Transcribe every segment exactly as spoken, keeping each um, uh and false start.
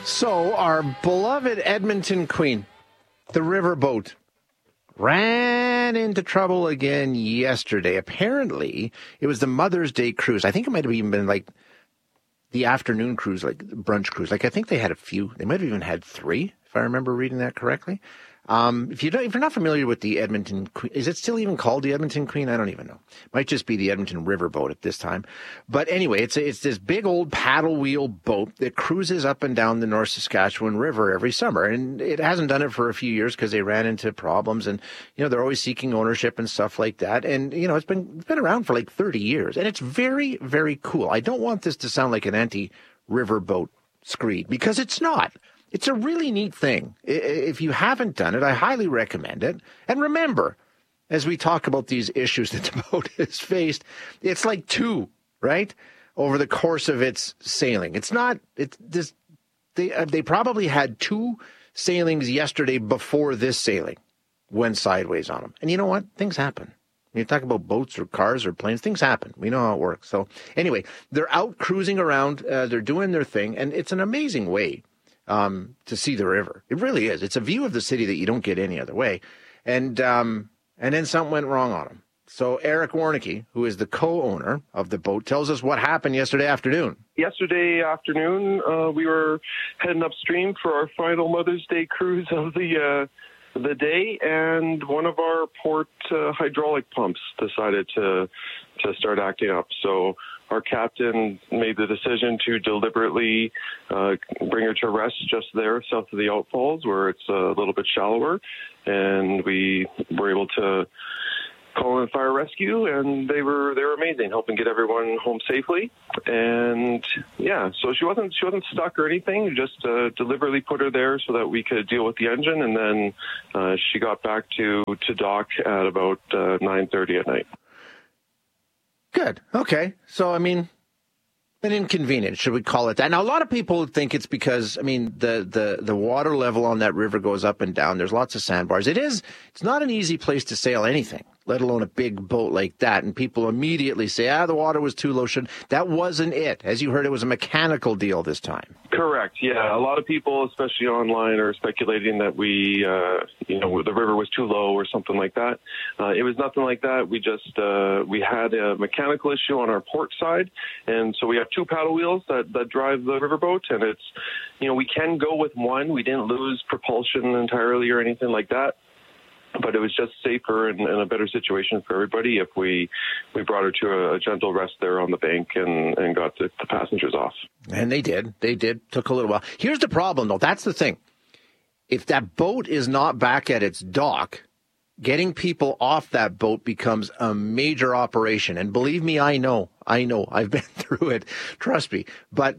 So, our beloved Edmonton Queen, the riverboat, ran into trouble again yesterday. Apparently, it was the Mother's Day cruise. I think it might have even been like the afternoon cruise, like brunch cruise. Like, I think they had a few. They might have even had three, if I remember reading that correctly. Um, if you don't, if you're not familiar with the Edmonton Queen, is it still even called the Edmonton Queen? I don't even know. Might just be the Edmonton Riverboat at this time. But anyway, it's a, it's this big old paddle wheel boat that cruises up and down the North Saskatchewan River every summer. And it hasn't done it for a few years because they ran into problems, and you know they're always seeking ownership and stuff like that. And you know it's been it's been around for like thirty years, and it's very very cool. I don't want this to sound like an anti-riverboat screed, because it's not. It's a really neat thing. If you haven't done it, I highly recommend it. And remember, as we talk about these issues that the boat has faced, it's like two, right, over the course of its sailing. It's not, it's this, they, uh, they probably had two sailings yesterday before this sailing went sideways on them. And you know what? Things happen. When you talk about boats or cars or planes, things happen. We know how it works. So anyway, they're out cruising around. Uh, they're doing their thing. And it's an amazing way Um, to see the river. It really is. It's a view of the city that you don't get any other way. And um, and then something went wrong on them. So Eric Warnicki, who is the co-owner of the boat, tells us what happened yesterday afternoon. Yesterday afternoon, uh, we were heading upstream for our final Mother's Day cruise of the uh, the day, and one of our port uh, hydraulic pumps decided to to start acting up. So our captain made the decision to deliberately uh, bring her to rest just there south of the outfalls, where it's a little bit shallower, and we were able to call in fire rescue, and they were they were amazing, helping get everyone home safely. And yeah, so she wasn't she wasn't stuck or anything. We just uh, deliberately put her there so that we could deal with the engine, and then uh, she got back to to dock at about uh, nine thirty at night. Good. Okay. So, I mean, an inconvenience, should we call it that? Now, a lot of people think it's because, I mean, the, the, the water level on that river goes up and down. There's lots of sandbars. It is, it's not an easy place to sail anything, let alone a big boat like that. And people immediately say, ah, the water was too low. Should, that wasn't it. As you heard, it was a mechanical deal this time. Correct. Yeah. A lot of people, especially online, are speculating that we, uh, you know, the river was too low or something like that. Uh, it was nothing like that. We just, uh, we had a mechanical issue on our port side. And so we have two paddle wheels that, that drive the riverboat. And it's, you know, we can go with one. We didn't lose propulsion entirely or anything like that. But it was just safer and, and a better situation for everybody if we, we brought her to a, a gentle rest there on the bank and, and got the, the passengers off. And they did. They did. Took a little while. Here's the problem, though. That's the thing. If that boat is not back at its dock, getting people off that boat becomes a major operation. And believe me, I know. I know. I've been through it. Trust me. But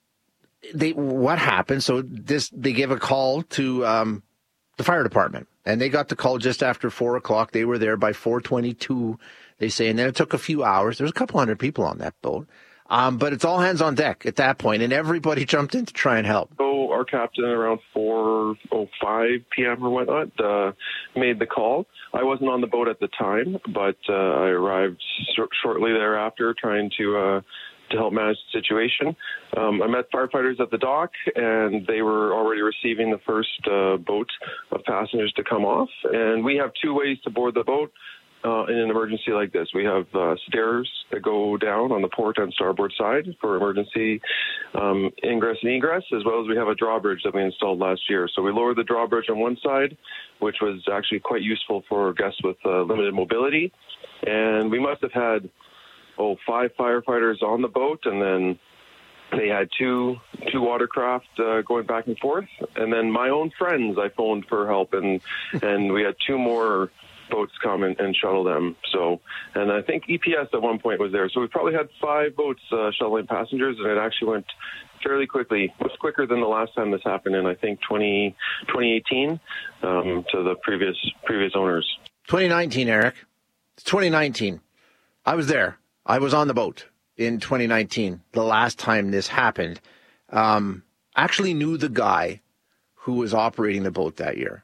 they, what happened? So this, they give a call to um, the fire department. And they got the call just after four o'clock. They were there by four twenty-two, they say. And then it took a few hours. There was a couple hundred people on that boat. Um, but it's all hands on deck at that point, and everybody jumped in to try and help. So our captain, around four oh five p.m. or whatnot, uh, made the call. I wasn't on the boat at the time, but uh, I arrived sh- shortly thereafter trying to uh, to help manage the situation. Um, I met firefighters at the dock, and they were already receiving the first uh, boat of passengers to come off. And we have two ways to board the boat. Uh, in an emergency like this, we have uh, stairs that go down on the port and starboard side for emergency um, ingress and egress, as well as we have a drawbridge that we installed last year. So we lowered the drawbridge on one side, which was actually quite useful for guests with uh, limited mobility. And we must have had, oh, five firefighters on the boat, and then they had two two watercraft uh, going back and forth. And then my own friends, I phoned for help, and and we had two more boats come and, and shuttle them. So, and I think E P S at one point was there. So we probably had five boats uh, shuttling passengers, and it actually went fairly quickly. It was quicker than the last time this happened in, I think, twenty, twenty eighteen um, to the previous previous owners. twenty nineteen, Eric. It's twenty nineteen. I was there. I was on the boat in twenty nineteen, the last time this happened. Um, actually knew the guy who was operating the boat that year.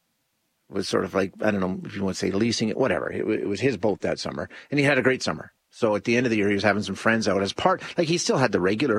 Was sort of like, I don't know if you want to say leasing it, whatever. It, it was his boat that summer, and he had a great summer. So at the end of the year, he was having some friends out as part, like he still had the regular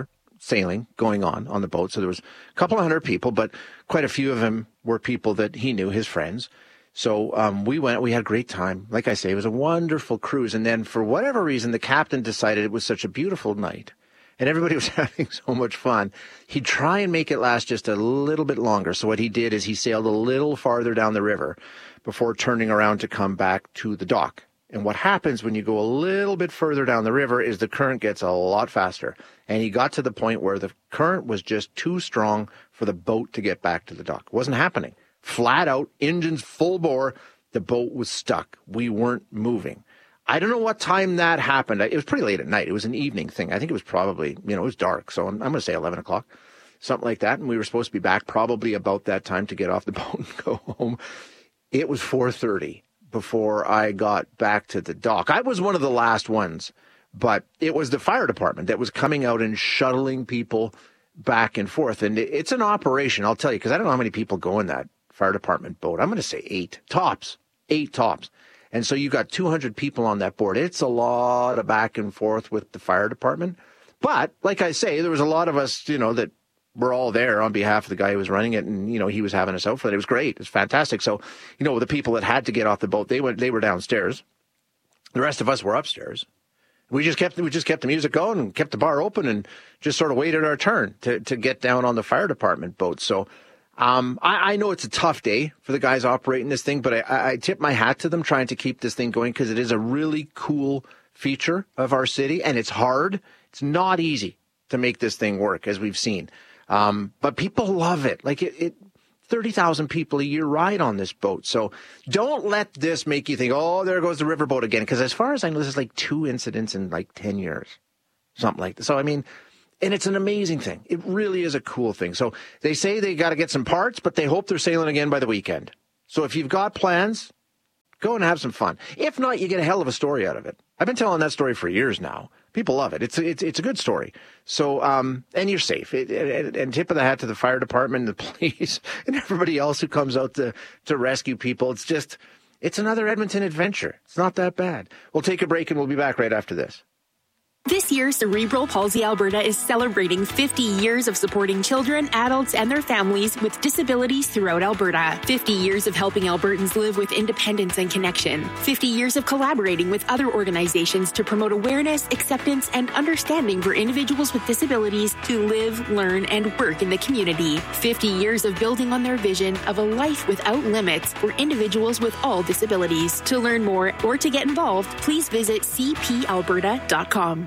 sailing going on on the boat. So there was a couple of hundred people, but quite a few of them were people that he knew, his friends. So um, we went, we had a great time. Like I say, it was a wonderful cruise. And then for whatever reason, the captain decided it was such a beautiful night and everybody was having so much fun. He'd try and make it last just a little bit longer. So what he did is he sailed a little farther down the river before turning around to come back to the dock. And what happens when you go a little bit further down the river is the current gets a lot faster. And he got to the point where the current was just too strong for the boat to get back to the dock. It wasn't happening. Flat out, engines full bore, the boat was stuck. We weren't moving. I don't know what time that happened. It was pretty late at night. It was an evening thing. I think it was probably, you know, it was dark. So I'm, I'm going to say eleven o'clock, something like that. And we were supposed to be back probably about that time to get off the boat and go home. It was four thirty. Before I got back to the dock. I was one of the last ones, but it was the fire department that was coming out and shuttling people back and forth. And it's an operation, I'll tell you, because I don't know how many people go in that fire department boat. I'm going to say eight tops, eight tops. And so you got two hundred people on that board. It's a lot of back and forth with the fire department. But like I say, there was a lot of us, you know, that we're all there on behalf of the guy who was running it, and, you know, he was having us out for it. It was great. It was fantastic. So, you know, the people that had to get off the boat, they went, they were downstairs. The rest of us were upstairs. We just kept, we just kept the music going and kept the bar open and just sort of waited our turn to, to get down on the fire department boat. So, um, I, I know it's a tough day for the guys operating this thing, but I, I tip my hat to them trying to keep this thing going because it is a really cool feature of our city, and it's hard. It's not easy to make this thing work, as we've seen. Um, but people love it. Like it, it thirty thousand people a year ride on this boat. So don't let this make you think, oh, there goes the riverboat again. Because as far as I know, this is like two incidents in like ten years, something like that. So, I mean, and it's an amazing thing. It really is a cool thing. So they say they got to get some parts, but they hope they're sailing again by the weekend. So if you've got plans, go and have some fun. If not, you get a hell of a story out of it. I've been telling that story for years now. People love it. It's it's it's a good story. So um, and you're safe. It, it, and tip of the hat to the fire department, the police, and everybody else who comes out to to rescue people. It's just it's another Edmonton adventure. It's not that bad. We'll take a break and we'll be back right after this. This year, Cerebral Palsy Alberta is celebrating fifty years of supporting children, adults, and their families with disabilities throughout Alberta. fifty years of helping Albertans live with independence and connection. fifty years of collaborating with other organizations to promote awareness, acceptance, and understanding for individuals with disabilities to live, learn, and work in the community. fifty years of building on their vision of a life without limits for individuals with all disabilities. To learn more or to get involved, please visit c p alberta dot com.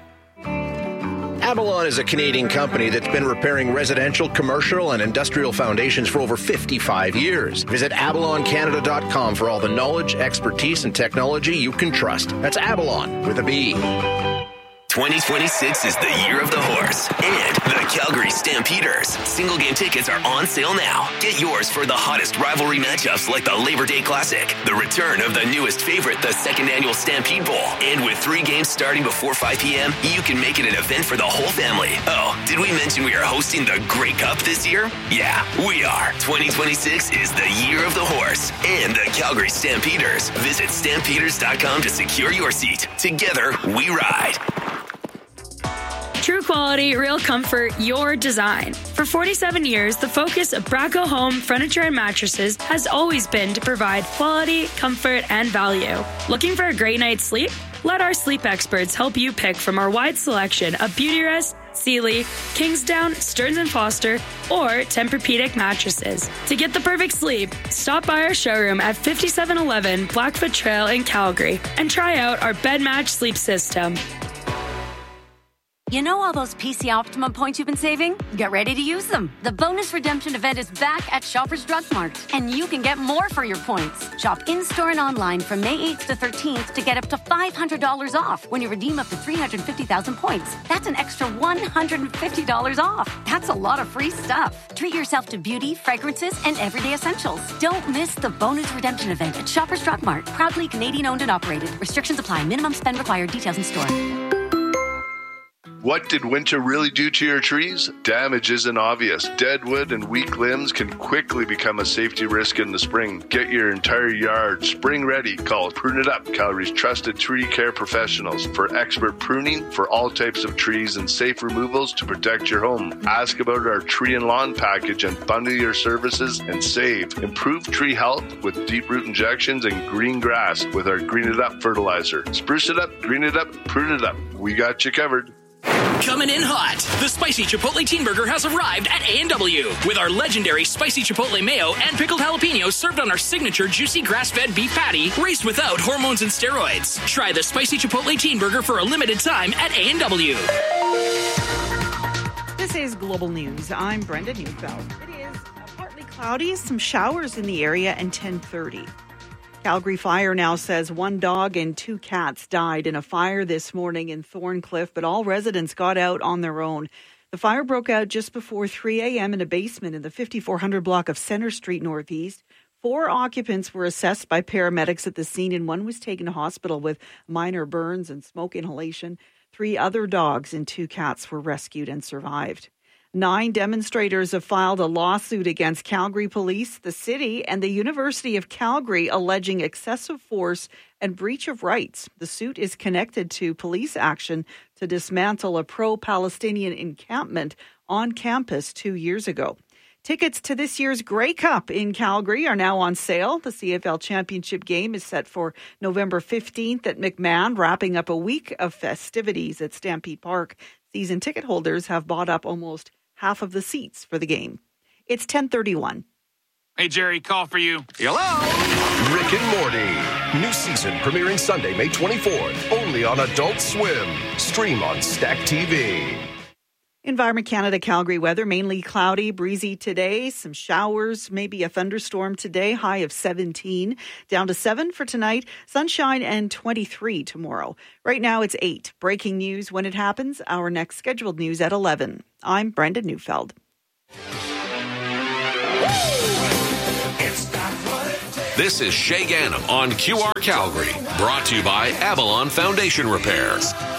Avalon is a Canadian company that's been repairing residential, commercial, and industrial foundations for over fifty-five years. Visit avalon canada dot com for all the knowledge, expertise, and technology you can trust. That's Avalon with a B. twenty twenty-six is the year of the horse and the Calgary Stampeders. Single game tickets are on sale now. Get yours for the hottest rivalry matchups like the Labor Day Classic, the return of the newest favorite, the second annual Stampede Bowl. And with three games starting before five p.m., you can make it an event for the whole family. Oh, did we mention we are hosting the Grey Cup this year? Yeah, we are. twenty twenty-six is the year of the horse and the Calgary Stampeders. Visit stampeders dot com to secure your seat. Together, we ride. True quality, real comfort, your design. For forty-seven years, the focus of Braco Home Furniture and Mattresses has always been to provide quality, comfort, and value. Looking for a great night's sleep? Let our sleep experts help you pick from our wide selection of Beautyrest, Sealy, Kingsdown, Stearns and Foster, or Tempur-Pedic mattresses. To get the perfect sleep, stop by our showroom at fifty-seven eleven Blackfoot Trail in Calgary and try out our bed match sleep system. You know all those P C Optimum points you've been saving? Get ready to use them. The bonus redemption event is back at Shoppers Drug Mart, and you can get more for your points. Shop in-store and online from May eighth to thirteenth to get up to five hundred dollars off when you redeem up to three hundred fifty thousand points. That's an extra one hundred fifty dollars off. That's a lot of free stuff. Treat yourself to beauty, fragrances, and everyday essentials. Don't miss the bonus redemption event at Shoppers Drug Mart. Proudly Canadian owned and operated. Restrictions apply. Minimum spend required. Details in store. What did winter really do to your trees? Damage isn't obvious. Dead wood and weak limbs can quickly become a safety risk in the spring. Get your entire yard spring ready. Call Prune It Up, Calgary's trusted tree care professionals, for expert pruning for all types of trees and safe removals to protect your home. Ask about our tree and lawn package and bundle your services and save. Improve tree health with deep root injections and green grass with our Green It Up fertilizer. Spruce it up, green it up, prune it up. We got you covered. Coming in hot, the Spicy Chipotle Teen Burger has arrived at A and W with our legendary Spicy Chipotle Mayo and pickled jalapenos served on our signature juicy grass-fed beef patty raised without hormones and steroids. Try the Spicy Chipotle Teen Burger for a limited time at A and W. This is Global News. I'm Brenda Neufeld. It is partly cloudy, some showers in the area, and ten thirty. Calgary Fire now says one dog and two cats died in a fire this morning in Thorncliffe, but all residents got out on their own. The fire broke out just before three a.m. in a basement in the fifty-four hundred block of Centre Street Northeast. Four occupants were assessed by paramedics at the scene, and one was taken to hospital with minor burns and smoke inhalation. Three other dogs and two cats were rescued and survived. Nine demonstrators have filed a lawsuit against Calgary Police, the city, and the University of Calgary, alleging excessive force and breach of rights. The suit is connected to police action to dismantle a pro-Palestinian encampment on campus two years ago. Tickets to this year's Grey Cup in Calgary are now on sale. The C F L Championship game is set for November fifteenth at McMahon, wrapping up a week of festivities at Stampede Park. Season ticket holders have bought up almost half of the seats for the game. It's ten thirty-one. Hey, Jerry, call for you. Hello? Rick and Morty. New season premiering Sunday, May twenty-fourth. Only on Adult Swim. Stream on Stack T V. Environment Canada Calgary weather, mainly cloudy, breezy today. Some showers, maybe a thunderstorm today. High of seventeen. Down to seven for tonight. Sunshine and twenty-three tomorrow. Right now it's eight. Breaking news when it happens. Our next scheduled news at eleven. I'm Brenda Neufeld. This is Shay Ganem on Q R Calgary, brought to you by Avalon Foundation Repairs.